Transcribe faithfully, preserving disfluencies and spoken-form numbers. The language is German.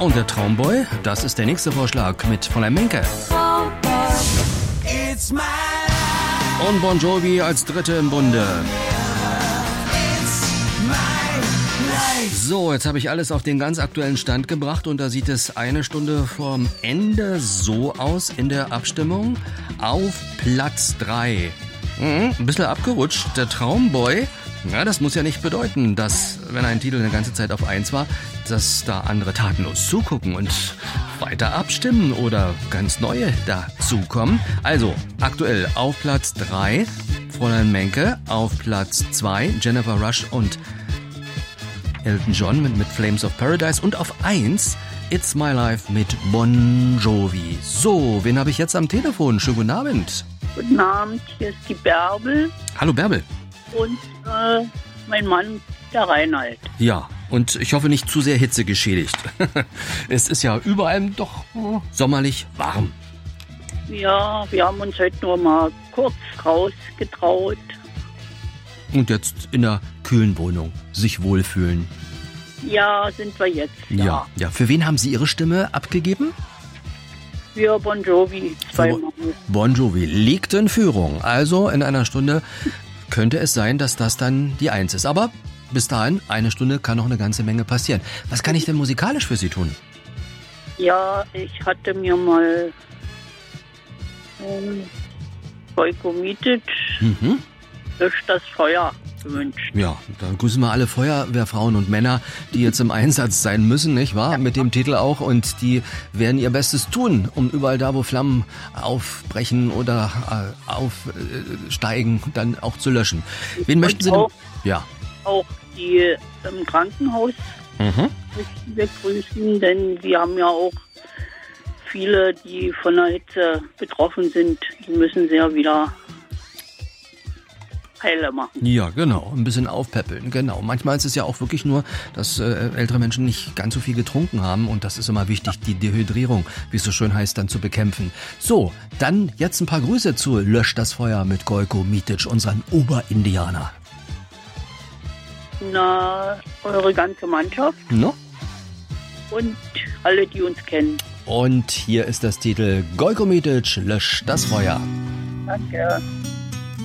Und der Traumboy, das ist der nächste Vorschlag mit Fräulein Menke. Und Bon Jovi als Dritte im Bunde. So, jetzt habe ich alles auf den ganz aktuellen Stand gebracht und da sieht es eine Stunde vorm Ende so aus in der Abstimmung. Auf Platz drei. Mhm, ein bisschen abgerutscht, der Traumboy. Ja, das muss ja nicht bedeuten, dass, wenn ein Titel eine ganze Zeit auf eins war, dass da andere tatenlos zugucken und weiter abstimmen oder ganz neue dazukommen. Also, aktuell auf Platz drei Fräulein Menke, auf Platz zwei Jennifer Rush und Elton John mit, mit Flames of Paradise und auf eins It's My Life mit Bon Jovi. So, wen habe ich jetzt am Telefon? Schönen guten Abend. Guten Abend, hier ist die Bärbel. Hallo Bärbel. Und äh, mein Mann, der Reinhard. Ja, und ich hoffe nicht zu sehr hitzegeschädigt. Es ist ja überall doch oh, sommerlich warm. Ja, wir haben uns heute nur mal kurz rausgetraut. Und jetzt in der kühlen Wohnung sich wohlfühlen. Ja, sind wir jetzt. Ja, ja. ja. Für wen haben Sie Ihre Stimme abgegeben? Für Bon Jovi, zweimal. Bon Jovi liegt in Führung. Also in einer Stunde könnte es sein, dass das dann die Eins ist. Aber bis dahin, eine Stunde kann noch eine ganze Menge passieren. Was kann ich denn musikalisch für Sie tun? Ja, ich hatte mir mal ähm, Gojko Mitic, mhm. Lösch das Feuer gewünscht. Ja, dann grüßen wir alle Feuerwehrfrauen und Männer, die jetzt im Einsatz sein müssen, nicht wahr? Ja. Mit dem Titel auch. Und die werden ihr Bestes tun, um überall da, wo Flammen aufbrechen oder äh, aufsteigen, äh, dann auch zu löschen. Wen und möchten Sie denn? Auch, ja. Auch die im Krankenhaus mhm. möchten wir grüßen, denn wir haben ja auch viele, die von der Hitze betroffen sind. Die müssen sie ja wieder heile machen. Ja, genau. Ein bisschen aufpäppeln, genau. Manchmal ist es ja auch wirklich nur, dass äh, ältere Menschen nicht ganz so viel getrunken haben und das ist immer wichtig, die Dehydrierung, wie es so schön heißt, dann zu bekämpfen. So, dann jetzt ein paar Grüße zu Lösch das Feuer mit Gojko Mitic, unseren Oberindianer. Na, eure ganze Mannschaft. No? Und alle, die uns kennen. Und hier ist das Titel Gojko Mitic, Lösch das Feuer. Danke.